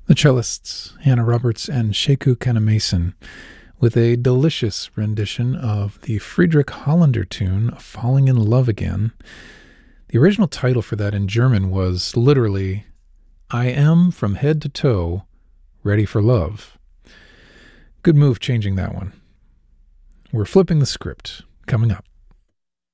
The cellists Hannah Roberts and Sheku Kanemason with a delicious rendition of the Friedrich Hollander tune Falling in Love Again. The original title for that in German was literally I am from head to toe ready for love. Good move changing that one. We're flipping the script coming up.